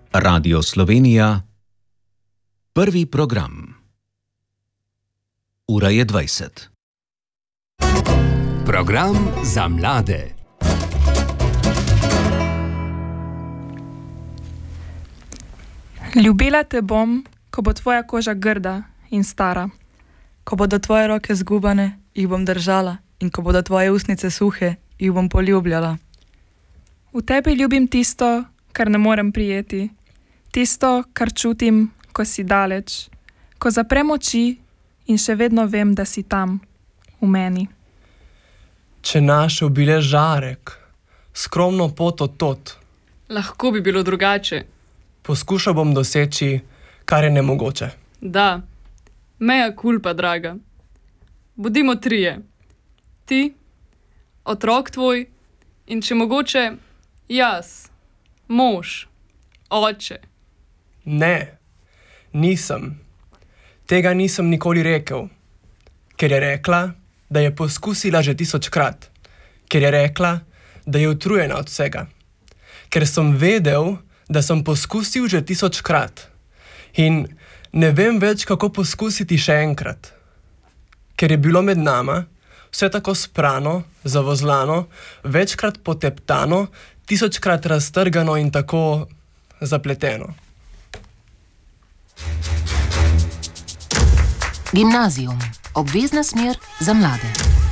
Radio Slovenija, prvi program. Ura je 20. Program za mlade. Ljubila te bom, ko bo tvoja koža grda in stara. Ko bodo tvoje roke zgubane, jih bom držala, in ko bodo tvoje ustnice suhe, jih bom poljubljala. V tebi ljubim tisto, kar ne morem prijeti, tisto, kar čutim, ko si daleč, ko zaprem oči in še vedno vem, da si tam, v meni. Če našel bi le žarek, skromno pot od tot. Lahko bi bilo drugače. Poskušal bom doseči, kar je nemogoče. Da, mea culpa, draga. Bodimo trije. Ti, otrok tvoj in če mogoče jaz, mož, oče. Ne, nisem. Tega nisem nikoli rekel. Ker je rekla, da je poskusila že 1000-krat. Ker je rekla, da je utrujena od vsega. Ker sem vedel, da sem poskusil že 1000-krat. In ne vem več, kako poskusiti še enkrat. Ker je bilo med nama vse tako sprano, zavozlano, večkrat poteptano, 1000-krat raztrgano in tako zapleteno. Gimnazijum. Obvezna smer za mlade.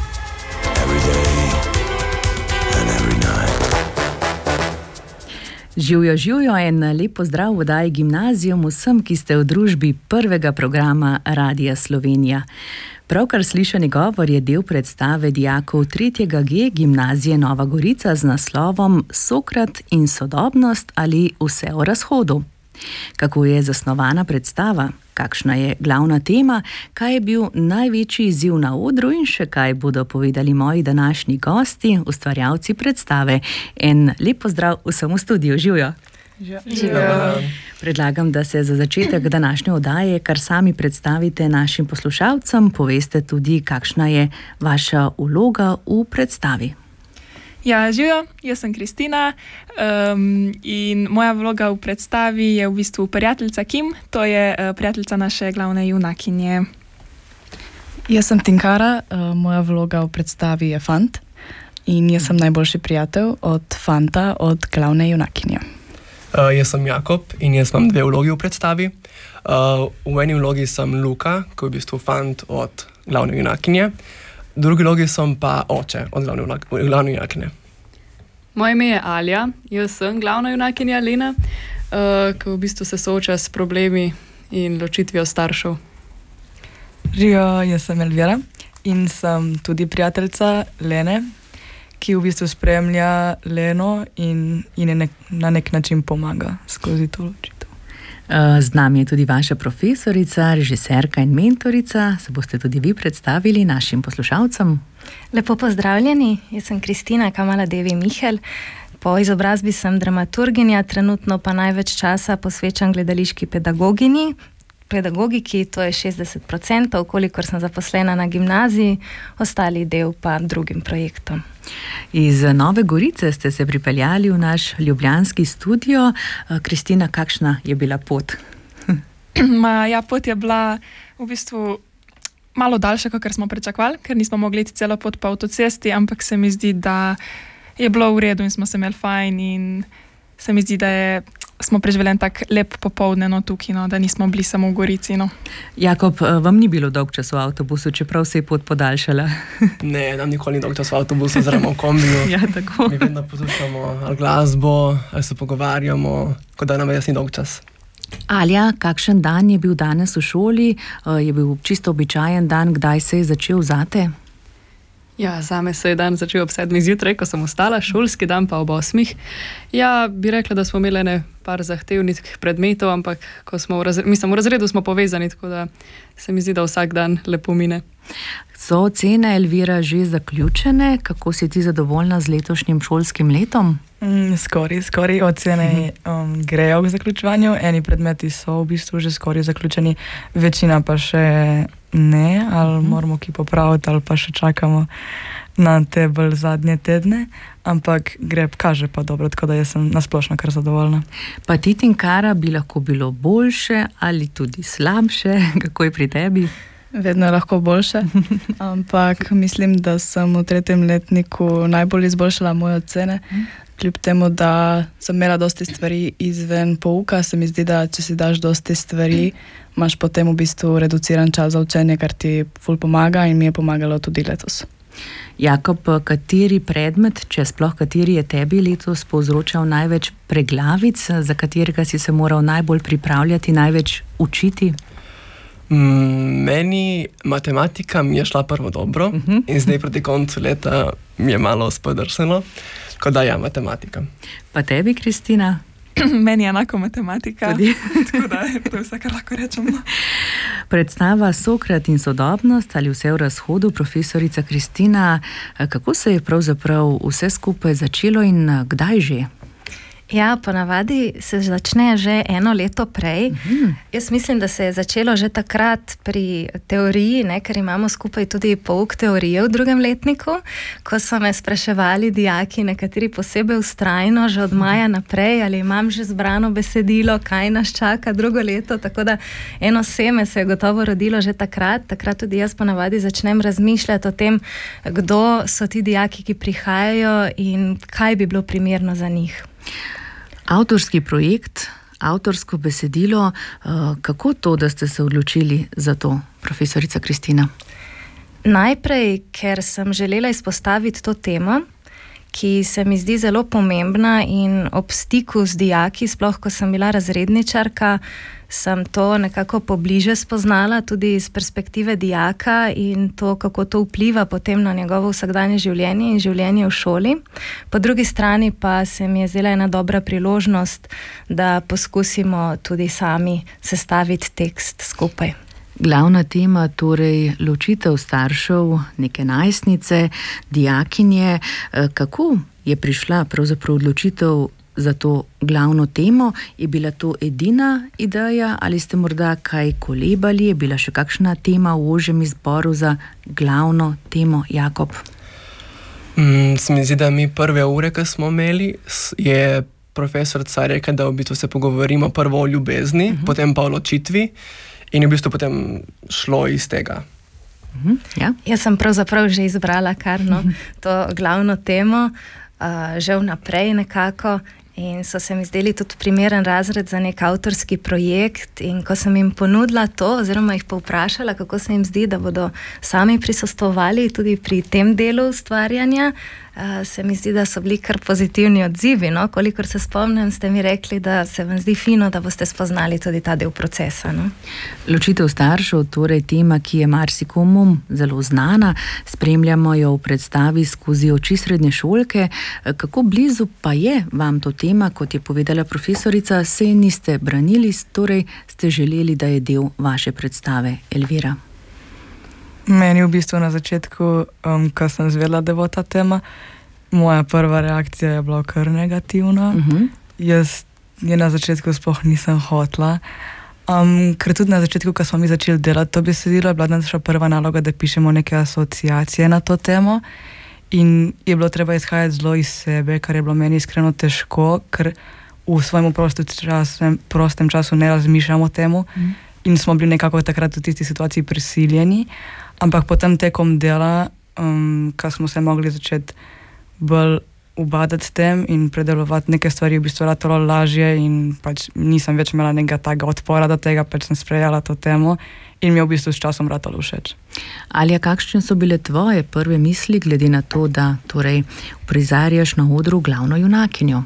Živjo, en lep pozdrav v oddaji Gimnazijum vsem, ki ste v družbi prvega programa Radia Slovenija. Pravkar slišani govor je del predstave dijakov 3.G Gimnazije Nova Gorica z naslovom Sokrat in sodobnost ali vse o razhodu. Kako je zasnovana predstava, kakšna je glavna tema, kaj je bil največji izziv na odru in še kaj bodo povedali moji današnji gosti, ustvarjalci predstave. En lep pozdrav vsem v studiu, živjo! Živjo! Predlagam, da se za začetek današnje oddaje kar sami predstavite našim poslušalcem, poveste tudi, kakšna je vaša vloga v predstavi. Ja, živjo, jaz sem Kristina in moja vloga v predstavi je v bistvu prijateljica Kim, to je prijateljica naše glavne junakinje. Jaz sem Tinkara, moja vloga v predstavi je fant in jaz sem najboljši prijatelj od fanta, od glavne junakinje. Jaz sem Jakob in jaz imam dve vlogi v predstavi. V eni vlogi sem Luka, ki je v bistvu fant od glavne junakinje. V drugi vlogi sem pa oče od glavne junakinje. Moje ime je Alja, jaz sem glavna junakinja Lena, ki v bistvu se sooča s problemi in ločitvijo staršev. Živijo, jaz sem Elvira in sem tudi prijateljica Lene, ki v bistvu spremlja Leno in na nek način pomaga skozi to ločitev. Z nami je tudi vaša profesorica, režiserka in mentorica. Se boste tudi vi predstavili našim poslušalcem? Lepo pozdravljeni, jaz sem Kristina Kamaladevi Mihelj. Po izobrazbi sem dramaturginja, trenutno pa največ časa posvečam gledališki pedagogiki, to je 60%, kolikor sem zaposlena na gimnaziji, ostali del pa drugim projektom. Iz Nove Gorice ste se pripeljali v naš ljubljanski studio. Kristina, kakšna je bila pot? Pot je bila v bistvu malo daljša, kot smo pričakovali, ker nismo mogli iti celo pot po avtocesti, ampak se mi zdi, da je bilo v redu in smo se imeli fajn in se mi zdi, da smo preživeli en tak lep popoldne tukaj, da nismo bili samo v Gorici. Jakob, vam ni bilo dolg čas v avtobusu, čeprav se je pot podaljšala? Ne, nam nikoli ni dolg čas v avtobusu, oziroma v kombiju. Ja, tako. Mi vedno poslušamo ali glasbo, ali se pogovarjamo, kot da nam res ni dolg čas. Alja, kakšen dan je bil danes v šoli? Je bil čisto običajen dan, kdaj se je začel zate? Ja, zame se je dan začel ob 7 zjutraj, ko sem vstala, šolski dan pa ob 8. Ja, bi rekla, da smo imeli par zahtevnih predmetov, ampak v razredu smo povezani, tako da se mi zdi, da vsak dan lepo mine. So ocene, Elvira, že zaključene? Kako si ti zadovoljna z letošnjim šolskim letom? Skoraj ocene grejo k zaključovanju. Eni predmeti so v bistvu že skoraj zaključeni, večina pa še ne, ali moramo ki popraviti, ali pa še čakamo na te bolj zadnje tedne, ampak kaže pa dobro, tako da jaz sem nasplošno kar zadovoljna. Pa ti, Tinkara, bi lahko bilo boljše ali tudi slabše? Kako je pri tebi? Vedno je lahko boljše, ampak mislim, da sem v 3. letniku najbolj izboljšala moje ocene. Kljub temu, da sem imela dosti stvari izven pouka, se mi zdi, da če si daš dosti stvari, imaš potem v bistvu reduciran čas za učenje, kar ti ful pomaga in mi je pomagalo tudi letos. Jakob, kateri predmet, če sploh kateri je tebi letos povzročal največ preglavic, za katerega si se moral najbolj pripravljati, največ učiti? Meni matematika mi je šla prvo dobro in zdaj proti koncu leta mi je malo spodrseno, tako da ja, matematika. Pa tebi, Kristina? Meni je enako matematika, tako da to je vse, kar lahko rečemo. Predstava Sokrat in sodobnost ali vse v razhodu, profesorica Kristina, kako se je pravzaprav vse skupaj začelo in kdaj že? Ja, ponavadi se začne že 1 leto prej. Jaz mislim, da se je začelo že takrat pri teoriji, ker imamo skupaj tudi pouk teorije v 2. letniku, ko so me spraševali dijaki, nekateri posebej vztrajno, že od maja naprej, ali imam že zbrano besedilo, kaj nas čaka drugo leto, tako da eno seme se je gotovo rodilo že takrat. Takrat tudi jaz ponavadi začnem razmišljati o tem, kdo so ti dijaki, ki prihajajo in kaj bi bilo primerno za njih. Avtorski projekt, avtorsko besedilo, kako to, da ste se odločili za to, profesorica Kristina? Najprej, ker sem želela izpostaviti to temo, ki se mi zdi zelo pomembna in ob stiku z dijaki, sploh ko sem bila razredničarka, sem to nekako pobliže spoznala, tudi iz perspektive dijaka in to, kako to vpliva potem na njegovo vsakdanje življenje in življenje v šoli. Po drugi strani pa se mi je zdela ena dobra priložnost, da poskusimo tudi sami sestaviti tekst skupaj. Glavna tema, torej ločitev staršev, neke najstnice, dijakinje. Kako je prišla pravzaprav odločitev za to glavno temo? Je bila to edina ideja ali ste morda kaj kolebali? Je bila še kakšna tema v ožjem izboru za glavno temo, Jakob? Se mi zdi, da mi prve ure, ki smo imeli, je profesorica rekla, da v bistvu se pogovorimo prvo o ljubezni, potem pa o ločitvi in je v bistvu potem šlo iz tega. Ja. Jaz sem pravzaprav že izbrala to glavno temo, že vnaprej nekako. In so se mi zdeli tudi primeren razred za nek avtorski projekt in ko sem jim ponudila to, oziroma jih povprašala, kako se jim zdi, da bodo sami prisostvovali tudi pri tem delu ustvarjanja, se mi zdi, da so bili kar pozitivni odzivi. Kolikor se spomnim, ste mi rekli, da se vam zdi fino, da boste spoznali tudi ta del procesa. Ločitev staršev, torej tema, ki je marsikomu zelo znana, spremljamo jo v predstavi skozi oči srednješolke. Kako blizu pa je vam to tema, kot je povedala profesorica, se niste branili, torej ste želeli, da je del vaše predstave, Elvira? Meni v bistvu na začetku, ko sem izvedela, da bo ta tema, moja prva reakcija je bila kar negativna. Jaz je na začetku sploh nisem hotela, ker tudi na začetku, ko smo mi začeli delati to besedilo, je bila naša prva naloga, da pišemo neke asociacije na to temo in je bilo treba izhajati zelo iz sebe, kar je bilo meni iskreno težko, ker v svojem prostem času ne razmišljamo o temu in smo bili nekako takrat v tisti situaciji prisiljeni. Ampak potem tekom dela, ko smo se mogli začeti bolj ubadati tem in predelovati neke stvari, v bistvu ratalo lažje in pač nisem več imela nekega takega odpora do tega, pač sem sprejela to temo in mi je v bistvu s časom ratalo všeč. Alja, kakšne so bile tvoje prve misli, glede na to, da torej prizarjaš na odru glavno junakinjo?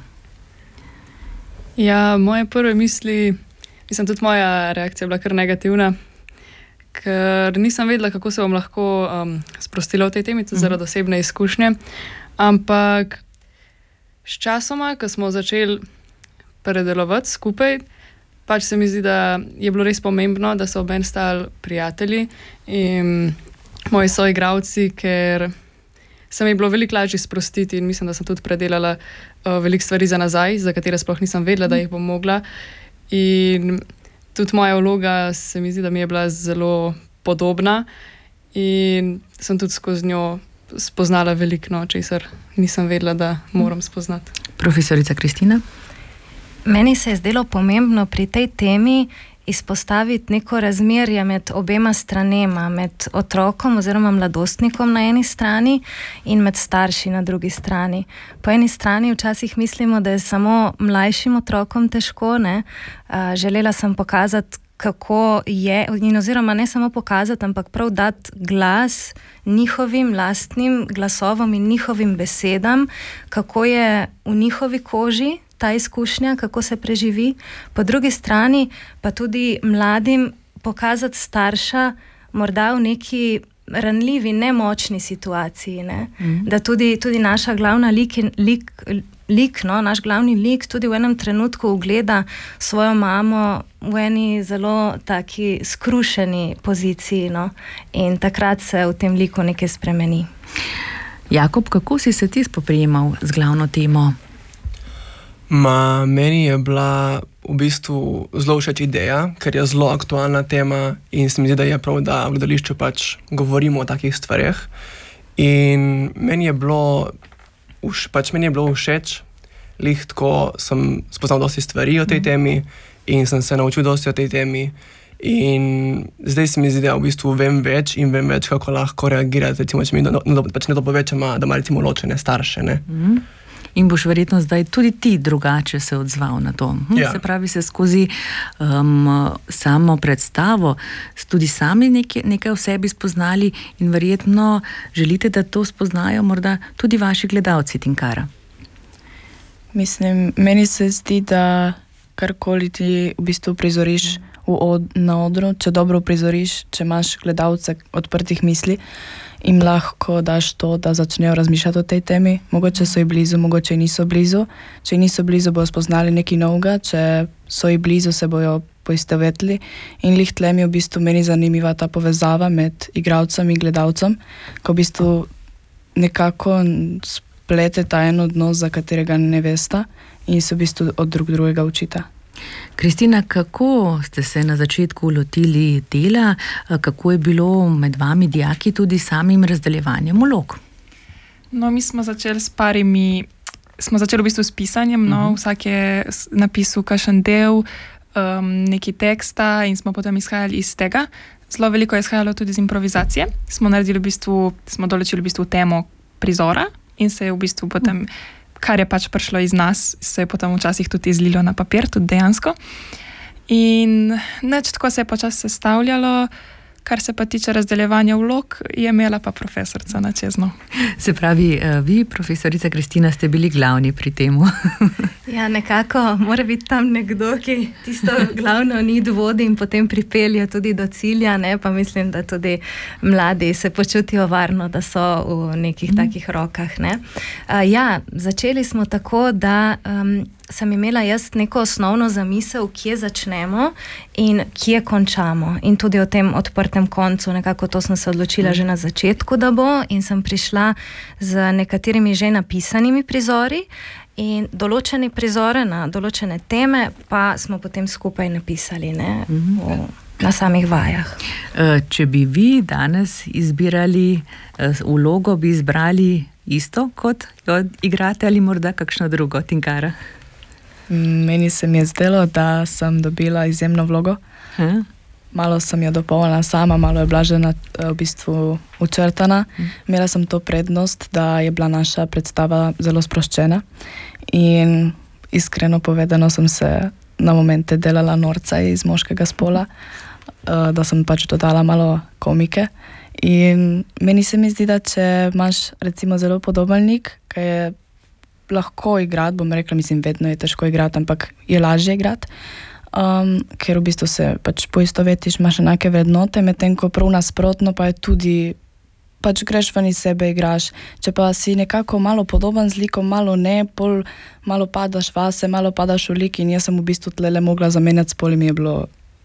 Ja, moje prve misli, mislim, tudi moja reakcija bila kar negativna, ker nisem vedela, kako se bom lahko sprostila v tej temi, tudi zaradi osebne izkušnje. Ampak s časoma, ko smo začeli predelovati skupaj, pač se mi zdi, da je bilo res pomembno, da so ob meni stali prijatelji in moji soigravci, ker se mi je bilo veliko lažje sprostiti in mislim, da sem tudi predelala veliko stvari za nazaj, za katere sploh nisem vedela, da jih bom mogla. In tudi moja vloga se mi zdi, da mi je bila zelo podobna in sem tudi skozi njo spoznala veliko, česar nisem vedela, da moram spoznati. Profesorica Kristina? Meni se je zdelo pomembno pri tej temi izpostaviti neko razmerje med obema stranema, med otrokom oziroma mladostnikom na eni strani in med starši na drugi strani. Po eni strani včasih mislimo, da je samo mlajšim otrokom težko, ne? Želela sem pokazati, kako je, in oziroma ne samo pokazati, ampak prav dati glas njihovim lastnim glasovom in njihovim besedam, kako je v njihovi koži ta izkušnja, kako se preživi. Po drugi strani pa tudi mladim pokazati starša morda v neki ranljivi, nemočni situaciji, ne? Da tudi naša glavna naš glavni lik tudi v enem trenutku ugleda svojo mamo v eni zelo taki skrušeni poziciji, no? In takrat se v tem liku nekaj spremeni. Jakob, kako si se ti spoprijemal z glavno temo? Meni je bila v bistvu zelo všeč ideja, ker je zelo aktualna tema in se mi zdi, da je prav, da v gledališču pač govorimo o takih stvareh. In meni je bilo všeč, tako sem spoznal dosti stvari o tej temi in sem se naučil dosti o tej temi. In zdaj se mi zdi, da v bistvu vem več, kako lahko reagirati, recimo, če mi nekdo pove, da ima recimo ločene starše, ne. In boš verjetno zdaj tudi ti drugače se odzval na to. Ja. Se pravi, se skozi samo predstavo tudi sami nekaj o sebi spoznali in verjetno želite, da to spoznajo morda tudi vaši gledalci, Tinkara. Mislim, meni se zdi, da karkoli ti v bistvu prizoriš na odru, če dobro prizoriš, če imaš gledalce odprtih misli, jim lahko daš to, da začnejo razmišljati o tej temi. Mogoče so ji blizu, mogoče niso blizu. Če niso blizu, bojo spoznali nekaj novega, če so ji blizu, se bojo poistovetili. In lih tle mi je v bistvu meni zanimiva ta povezava med igralcem in gledalcem, ko v bistvu nekako spleteta en odnos, za katerega ne vesta in se v bistvu od drugega učita. Kristina, kako ste se na začetku lotili dela, kako je bilo med vami dijaki tudi samim razdeljevanjem vlog? No, mi smo začeli v bistvu s pisanjem, vsak je napisal kakšen del, neki teksta in smo potem izhajali iz tega. Zelo veliko je izhajalo tudi iz improvizacije. Smo določili v bistvu temo prizora in se je v bistvu potem kar je pač prišlo iz nas, se je potem včasih tudi izlilo na papir, tudi dejansko. In tako se je počasi sestavljalo, kar se pa tiče razdeljevanja vlog, je imela pa profesorica na čezno. Se pravi, vi, profesorica Kristina, ste bili glavni pri temu. Ja, nekako mora biti tam nekdo, ki tisto glavno nit vodi in potem pripelje tudi do cilja, ne? Pa mislim, da tudi mladi se počutijo varno, da so v nekih takih rokah, ne? Začeli smo tako, da sem imela jaz neko osnovno zamisel, kje začnemo in kje končamo. In tudi o tem odprtem koncu, nekako to sem se odločila že na začetku, da bo, in sem prišla z nekaterimi že napisanimi prizori in določene prizore na določene teme pa smo potem skupaj napisali, ne, na samih vajah. Če bi vi danes izbirali vlogo, bi izbrali isto, kot jo igrate, ali morda kakšno drugo, Tinkara? Meni se mi je zdelo, da sem dobila izjemno vlogo. Malo sem jo dopolnila sama, malo je bila že v bistvu učrtana. Imela sem to prednost, da je bila naša predstava zelo sproščena in iskreno povedano sem se na momente delala norca iz moškega spola, da sem pač dodala malo komike. In meni se mi zdi, da če imaš recimo zelo podoben lik, ki je lahko igrati, bom rekla, mislim, vedno je težko igrati, ampak je lažje igrati, ker v bistvu se pač poistovetiš, imaš enake vrednote, medtem ko prav nasprotno pa je tudi, pač greš ven iz sebe, igraš. Če pa si nekako malo podoben z likom, malo ne, malo padaš vase, malo padaš v lik in jaz sem v bistvu tlele mogla zamenjati spol in mi je bilo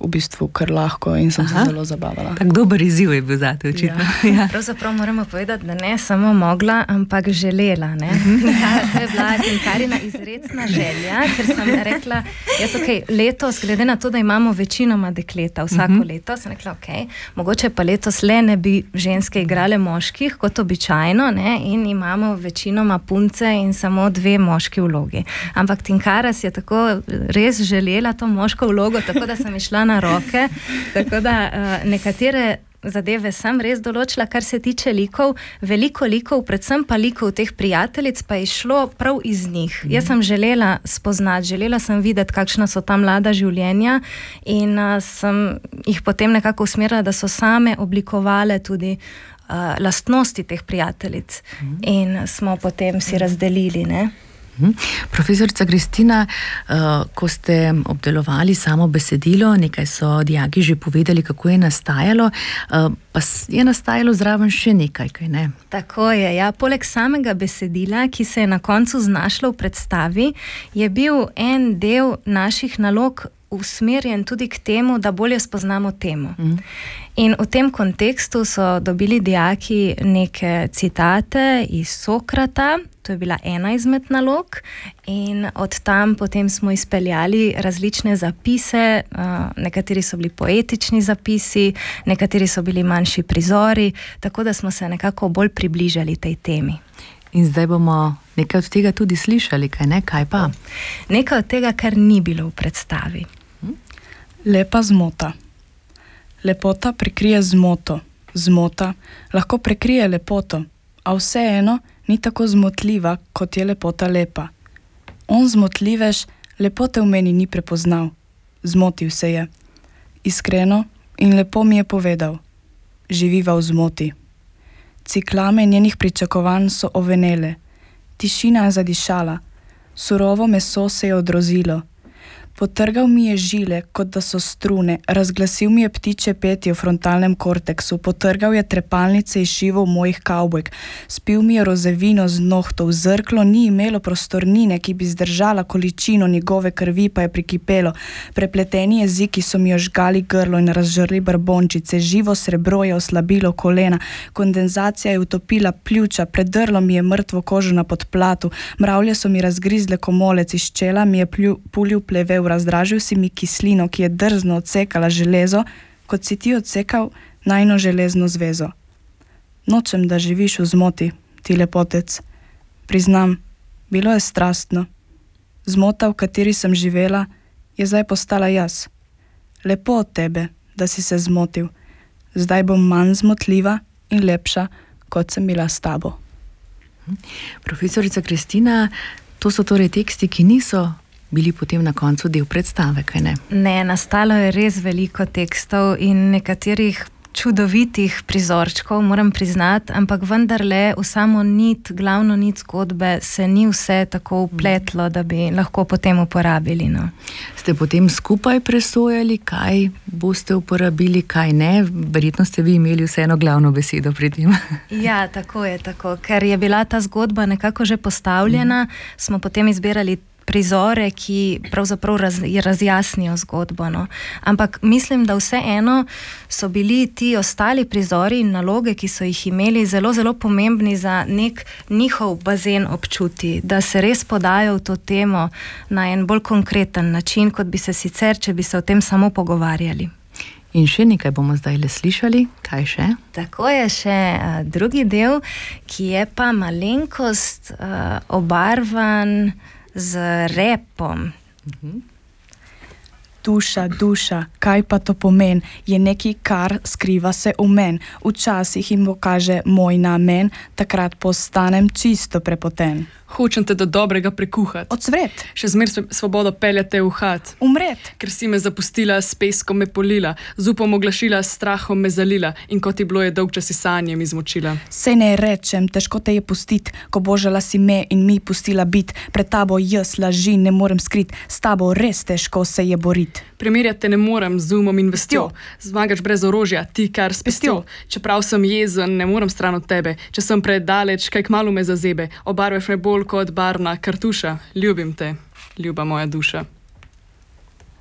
v bistvu kar lahko in sem se zelo zabavala. Tak dober izziv je bil zate, očitno. Ja. Pravzaprav moramo povedati, da ne samo mogla, ampak želela. Ne? Ja, to je bila Tinkarina izredna želja, ker sem rekla, letos, glede na to, da imamo večinoma dekleta vsako leto, sem rekla, mogoče pa letos le ne bi ženske igrale moških, kot običajno, ne? In imamo večinoma punce in samo 2 moški vlogi. Ampak Tinkara si je tako res želela to moško vlogo, tako da sem išla na roke, tako da nekatere zadeve sem res določila, kar se tiče likov, veliko likov, predvsem pa likov teh prijateljic, pa je šlo prav iz njih. Jaz sem želela spoznati, želela sem videti, kakšna so ta mlada življenja in sem jih potem nekako usmerila, da so same oblikovale tudi lastnosti teh prijateljic in smo potem si razdelili, ne? Profesorica Kristina, ko ste obdelovali samo besedilo, nekaj so dijaki že povedali, kako je nastajalo, pa je nastajalo zraven še nekaj, kaj ne? Tako je, ja. Poleg samega besedila, ki se je na koncu znašlo v predstavi, je bil en del naših nalog usmerjen tudi k temu, da bolje spoznamo temo. In v tem kontekstu so dobili dijaki neke citate iz Sokrata, to je bila ena izmed nalog, in od tam potem smo izpeljali različne zapise, nekateri so bili poetični zapisi, nekateri so bili manjši prizori, tako da smo se nekako bolj približali tej temi. In zdaj bomo nekaj od tega tudi slišali, kaj ne? Kaj pa? Nekaj od tega, kar ni bilo v predstavi. Lepa zmota. Lepota prekrije zmoto. Zmota lahko prekrije lepoto, a vseeno ni tako zmotljiva, kot je lepota lepa. On zmotljivež lepote v meni ni prepoznal. Zmotil se je. Iskreno in lepo mi je povedal. Živiva v zmoti. Ciklame njenih pričakovanj so ovenele. Tišina je zadišala. Surovo meso se je odrozilo. Potrgal mi je žile, kot da so strune, razglasil mi je ptiče petje v frontalnem korteksu, potrgal je trepalnice iz šivov mojih kavbojk, spil mi je rozevino z nohtov, zrklo ni imelo prostornine, ki bi zdržala količino njegove krvi, pa je prikipelo. Prepleteni jeziki so mi ožgali grlo in razžrli brbončice, živo srebro je oslabilo kolena, kondenzacija je utopila pljuča, predrlo mi je mrtvo kožo na podplatu, mravlje so mi razgrizle komolec, iz čela mi je pulil plevel, razdražil si mi kislino, ki je drzno odsekala železo, kot si ti odsekal najino železno zvezo. Nočem, da živiš v zmoti, ti lepotec. Priznam, bilo je strastno. Zmota, v kateri sem živela, je zdaj postala jaz. Lepo od tebe, da si se zmotil. Zdaj bom manj zmotljiva in lepša, kot sem bila s tabo. Profesorica Kristina, to so torej teksti, ki niso bili potem na koncu del predstave, kaj ne? Ne, nastalo je res veliko tekstov in nekaterih čudovitih prizorčkov, moram priznati, ampak vendarle v samo nit, glavno nit zgodbe se ni vse tako upletlo, da bi lahko potem uporabili. No. Ste potem skupaj presojali, kaj boste uporabili, kaj ne? Verjetno ste vi imeli vseeno glavno besedo pri tem. Ja, tako je, tako. Ker je bila ta zgodba nekako že postavljena, smo potem izbirali prizore, ki pravzaprav razjasnijo zgodbo. No. Ampak mislim, da vseeno so bili ti ostali prizori in naloge, ki so jih imeli, zelo, zelo pomembni za nek njihov bazen občuti, da se res podajo v to temo na en bolj konkreten način, kot bi se sicer, če bi se o tem samo pogovarjali. In še nekaj bomo zdaj le slišali. Kaj še? Tako je še drugi del, ki je pa malenkost obarvan z repom. Duša, duša, kaj pa to pomeni? Je nekaj, kar skriva se v men. Včasih jim pokaže moj namen, takrat postanem čisto prepoten. Hočem te do dobrega prekuhati. Odsvret. Še zmer svobodo peljate v hat. Umret. Ker si me zapustila, s peskom me polila, z upom oglašila, s strahom me zalila in kot ti bilo je dolg čas sanjem izmočila. Sej ne rečem, težko te je pustit, ko božala si me in mi pustila bit. Pred tabo jaz laži ne morem skrit, s tabo res težko se je borit. Primerjati te ne morem z umom in vestjo. Zmagaš brez orožja, ti kar s pestjo. Čeprav sem jezen, ne morem stran od tebe. Če sem predaleč, kaj kmalu me zazebe. Obarvaš me bolj kot barvna kartuša. Ljubim te, ljuba moja duša.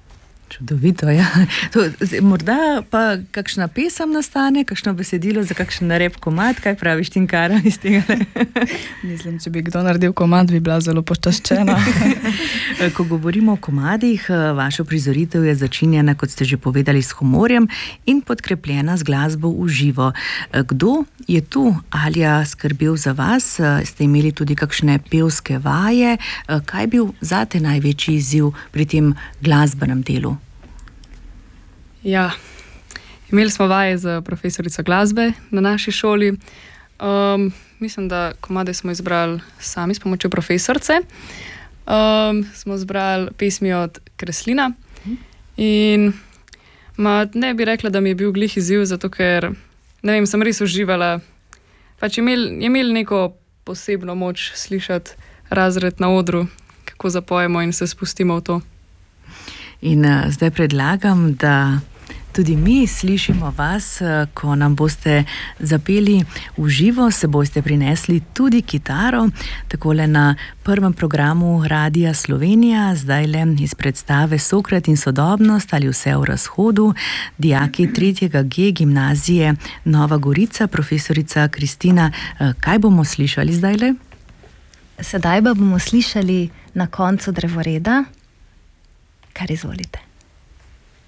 Čudovito, ja. Morda pa kakšna pesem nastane, kakšno besedilo za kakšen rep komad, kaj praviš, Tinkara, iz tega? Mislim, če bi kdo naredil komad, bi bila zelo počaščena. Ko govorimo o komadih, vaša prizoritev je začinjena, kot ste že povedali, s humorjem in podkrepljena z glasbo v živo. Kdo je tu, Alja, skrbel za vas? Ste imeli tudi kakšne pevske vaje? Kaj je bil zate največji izziv pri tem glasbenem delu? Ja, imeli smo vaje z profesorico glasbe na naši šoli. Mislim, da komade smo izbrali sami s pomočjo profesorice. Smo izbrali pesmi od Kreslina in ne bi rekla, da mi je bil glih izziv, zato ker, ne vem, sem res uživala. Pač imeli neko posebno moč slišati razred na odru, kako zapojemo in se spustimo v to. In zdaj predlagam, da tudi mi slišimo vas, ko nam boste zapeli v živo, se boste prinesli tudi kitaro, takole na prvem programu Radia Slovenija, zdajle iz predstave Sokrat in sodobnost ali vse v razhodu, dijaki 3.G gimnazije Nova Gorica, profesorica Kristina. Kaj bomo slišali zdajle? Sedaj pa bomo slišali Na koncu drevoreda. Kar izvolite.